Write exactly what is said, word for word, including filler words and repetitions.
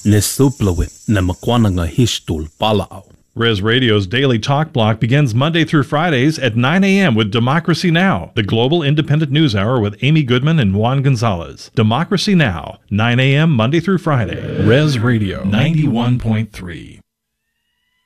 ne suplawit ne makwananga hishtul palao. Res Radio's Daily Talk Block begins Monday through Fridays at nine a.m. with Democracy Now!, the global independent news hour with Amy Goodman and Juan Gonzalez. Democracy Now!, nine a.m. Monday through Friday. Res Radio ninety-one point three.